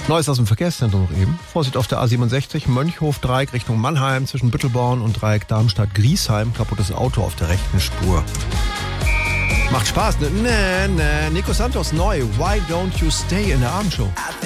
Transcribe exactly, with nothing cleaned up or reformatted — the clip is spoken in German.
Neues aus dem Verkehrszentrum noch eben. Vorsicht auf der A siebenundsechzig, Mönchhof-Dreieck Richtung Mannheim zwischen Büttelborn und Dreieck Darmstadt-Griesheim. Kaputtes Auto auf der rechten Spur. Macht Spaß, ne? Nee, nee. Nico Santos neu. Why don't you stay in der Abendshow?